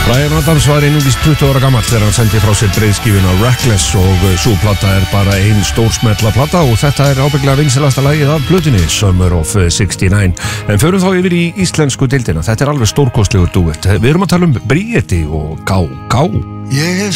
Bryan Adams var einungis 20 ára gamall þegar hann sendi frá sér breiðskífuna Reckless og sú plata bara ein stórsmella plata og þetta ábyggilega vinsælasta lagið af plötunni Summer of '69. En förum þá yfir í íslensku deildina. Þetta alveg stórkostlegur dúett. Við erum að tala Bríeti og Gá. Ég hef